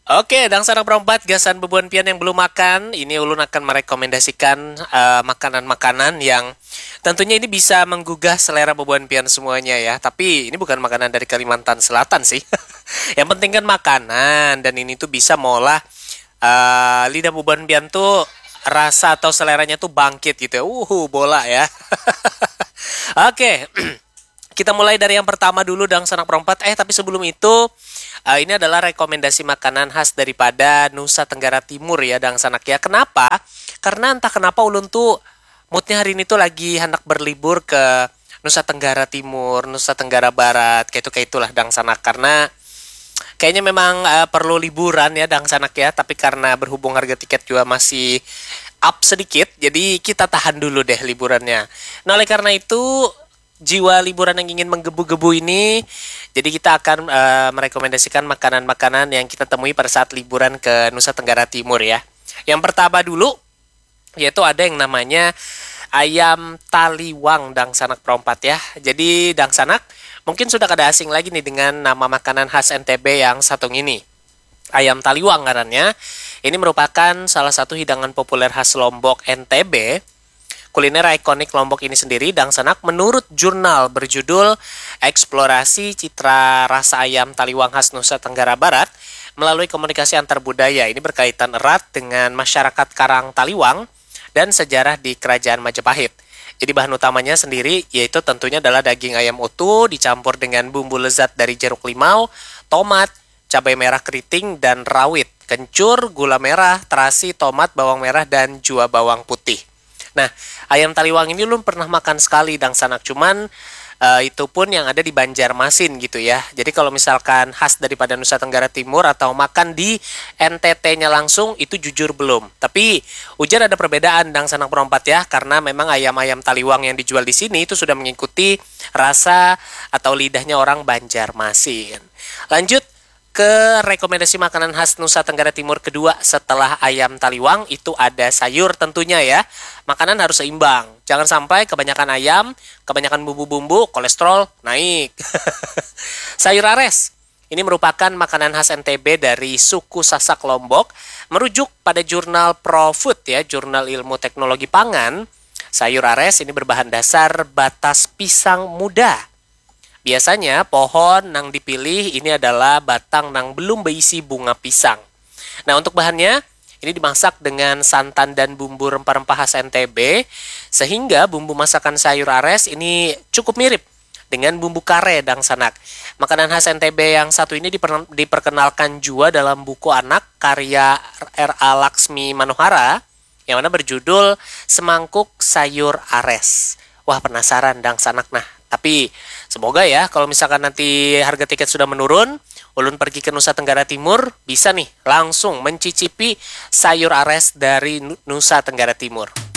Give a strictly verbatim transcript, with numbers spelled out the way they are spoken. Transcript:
Oke, dan sarang perempat gasan bebuan pian yang belum makan, ini Ulun akan merekomendasikan eh, makanan-makanan yang tentunya ini bisa menggugah selera bebuan pian semuanya ya. Tapi ini bukan makanan dari Kalimantan Selatan sih. Yang penting kan makanan, dan ini tuh bisa mengolah eh, lidah bebuan pian tuh rasa atau seleranya tuh bangkit gitu ya. Uhu, bola ya. Oke. Kita mulai dari yang pertama dulu, Dang Sanak Perempat. Eh, tapi sebelum itu, uh, ini adalah rekomendasi makanan khas daripada Nusa Tenggara Timur ya, Dang Sanak ya. Kenapa? Karena entah kenapa Ulun tuh moodnya hari ini tuh lagi hendak berlibur ke Nusa Tenggara Timur, Nusa Tenggara Barat, kayak itu kayak itulah Dang Sanak. Karena kayaknya memang uh, perlu liburan ya, Dang Sanak ya. Tapi karena berhubung harga tiket juga masih up sedikit, jadi kita tahan dulu deh liburannya. Nah, oleh karena itu, jiwa liburan yang ingin menggebu-gebu ini, jadi kita akan uh, merekomendasikan makanan-makanan yang kita temui pada saat liburan ke Nusa Tenggara Timur ya. Yang pertama dulu, yaitu ada yang namanya ayam taliwang, Dang Sanak Perempat ya. Jadi Dang Sanak mungkin sudah kada asing lagi nih dengan nama makanan khas N T B yang satu ini. Ayam taliwang ngarannya. Ini merupakan salah satu hidangan populer khas Lombok N T B. Kuliner ikonik Lombok ini sendiri, Dang Sanak, menurut jurnal berjudul Eksplorasi Citra Rasa Ayam Taliwang Khas Nusa Tenggara Barat melalui komunikasi antar budaya. Ini berkaitan erat dengan masyarakat Karang Taliwang dan sejarah di Kerajaan Majapahit. Jadi bahan utamanya sendiri yaitu tentunya adalah daging ayam utuh dicampur dengan bumbu lezat dari jeruk limau, tomat, cabai merah keriting, dan rawit, kencur, gula merah, terasi, tomat, bawang merah, dan jua bawang putih. Nah, ayam taliwang ini belum pernah makan sekali, Dang Sanak. Cuman uh, itu pun yang ada di Banjarmasin gitu ya. Jadi kalau misalkan khas daripada Nusa Tenggara Timur atau makan di N T T-nya langsung, itu jujur belum. Tapi ujar ada perbedaan, Dang Sanak Perempat ya, karena memang ayam-ayam taliwang yang dijual di sini itu sudah mengikuti rasa atau lidahnya orang Banjarmasin. Lanjut ke rekomendasi makanan khas Nusa Tenggara Timur kedua setelah ayam taliwang, itu ada sayur tentunya ya. Makanan harus seimbang. Jangan sampai kebanyakan ayam, kebanyakan bumbu-bumbu, kolesterol naik. Sayur ares. Ini merupakan makanan khas N T B dari suku Sasak Lombok. Merujuk pada jurnal ProFood ya, Jurnal Ilmu Teknologi Pangan. Sayur ares ini berbahan dasar batas pisang muda. Biasanya pohon nang dipilih ini adalah batang nang belum berisi bunga pisang. Nah, untuk bahannya ini dimasak dengan santan dan bumbu rempah-rempah khas N T B, sehingga bumbu masakan sayur ares ini cukup mirip dengan bumbu kare, Dang Sanak. Makanan khas N T B yang satu ini diper diperkenalkan juga dalam buku anak karya R A Laksmi Manohara yang mana berjudul Semangkuk Sayur Ares. Wah, penasaran Dang Sanak. Nah, tapi semoga ya kalau misalkan nanti harga tiket sudah menurun, Ulun pergi ke Nusa Tenggara Timur, bisa nih langsung mencicipi sayur ares dari Nusa Tenggara Timur.